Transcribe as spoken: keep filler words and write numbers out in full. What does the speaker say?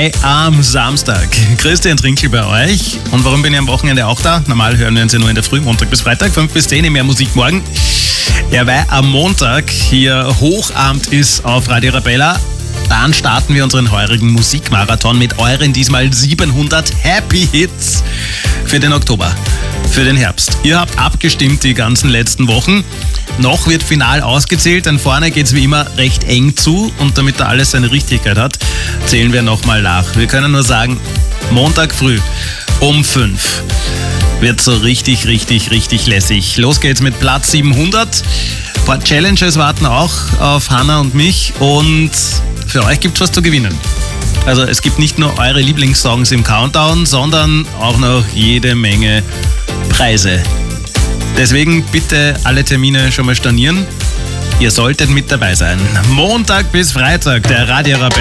zwei am Samstag. Christian Trinkel bei euch. Und warum bin ich am Wochenende auch da? Normal hören wir uns ja nur in der Früh, Montag bis Freitag, fünf bis zehn, mehr Musik morgen. Ja, weil am Montag hier Hochabend ist auf Radio Arabella. Dann starten wir unseren heurigen Musikmarathon mit euren diesmal siebenhundert Happy Hits für den Oktober, für den Herbst. Ihr habt abgestimmt die ganzen letzten Wochen. Noch wird final ausgezählt, denn vorne geht es wie immer recht eng zu. Und damit da alles seine Richtigkeit hat, zählen wir nochmal nach. Wir können nur sagen, Montag früh um fünf wird so richtig, richtig, richtig lässig. Los geht's mit Platz siebenhundert. Ein paar Challenges warten auch auf Hanna und mich. Und für euch gibt's was zu gewinnen. Also es gibt nicht nur eure Lieblingssongs im Countdown, sondern auch noch jede Menge Preise. Deswegen bitte alle Termine schon mal stornieren. Ihr solltet mit dabei sein. Montag bis Freitag, der Radio Arabella